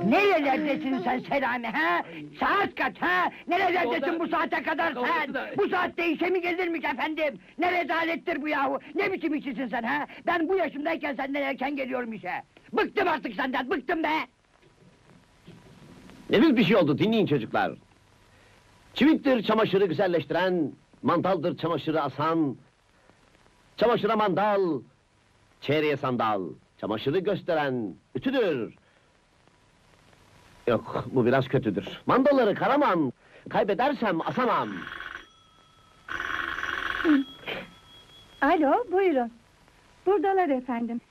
Nerelerdesin sen Selami ha? Saat kaç ha? Nerelerdesin bu saate kadar sen? Bu saatte işe mi gelirmiş efendim? Ne rezalettir bu yahu? Ne biçim işçisin sen ha? Ben bu yaşımdayken senden erken geliyorum işe. Bıktım artık senden, bıktım be! Nefis bir şey oldu, dinleyin çocuklar. Çivittir çamaşırı güzelleştiren, mandaldır çamaşırı asan, çamaşıra mandal, çeyreğe sandal, çamaşırı gösteren ütüdür. Yok, bu biraz kötüdür. Mandalları karamam, kaybedersem asamam. Alo, buyurun. Buradalar efendim.